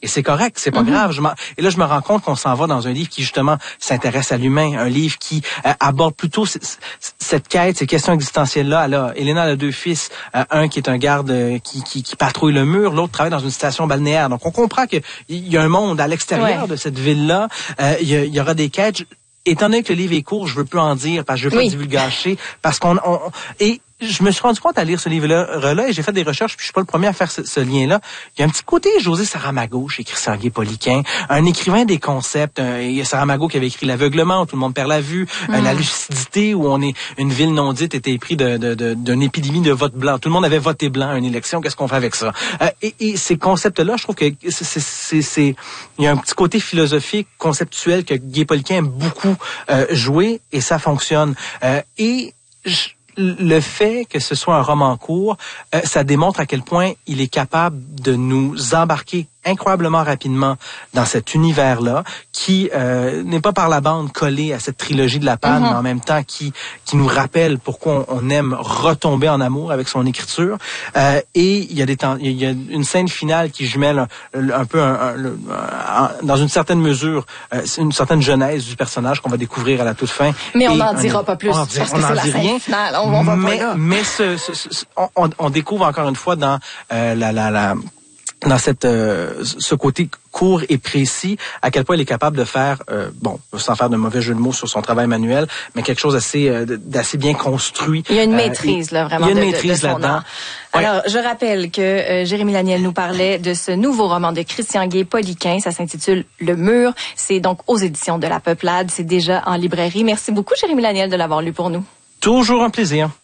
c'est correct, c'est pas grave. Et là, je me rends compte qu'on s'en va dans un livre qui, justement, s'intéresse à l'humain, un livre qui aborde plutôt cette quête, ces questions existentielles-là. Elena a 2 fils, un qui est un garde qui patrouille le mur, l'autre travaille dans une station balnéaire. Donc, on comprend qu'il y a un monde à l'extérieur de cette ville-là. Il y aura des quêtes. Étant donné que le livre est court, je veux plus en dire, parce que je veux pas divulgacher, parce et je me suis rendu compte à lire ce livre-là, et j'ai fait des recherches, puis je suis pas le premier à faire ce lien-là. Il y a un petit côté José Saramago chez Christian Gay-Poliquin, un écrivain des concepts. Il y a Saramago qui avait écrit L'aveuglement, où tout le monde perd la vue, La lucidité, où une ville non dite était épris d'une épidémie de vote blanc. Tout le monde avait voté blanc à une élection. Qu'est-ce qu'on fait avec ça? Et ces concepts-là, je trouve que il y a un petit côté philosophique, conceptuel que Gay-Poliquin aime beaucoup jouer, et ça fonctionne. Le fait que ce soit un roman court, ça démontre à quel point il est capable de nous embarquer incroyablement rapidement dans cet univers-là, qui n'est pas par la bande collé à cette trilogie de la Panne, mais en même temps qui nous rappelle pourquoi on aime retomber en amour avec son écriture. Et il y a une scène finale qui jumelle un peu dans une certaine mesure une certaine genèse du personnage qu'on va découvrir à la toute fin. Mais on n'en dira pas plus, parce que c'est la scène finale. On va pas là. Mais on découvre encore une fois dans dans ce côté court et précis, à quel point il est capable de faire, sans faire de mauvais jeu de mots sur son travail manuel, mais quelque chose d'assez bien construit. Il y a une maîtrise, là, vraiment. Il y a une maîtrise là-dedans. Alors, je rappelle que Jérémy Laniel nous parlait de ce nouveau roman de Christian Gay-Poliquin. Ça s'intitule Le Mur. C'est donc aux éditions de La Peuplade. C'est déjà en librairie. Merci beaucoup, Jérémy Laniel, de l'avoir lu pour nous. Toujours un plaisir.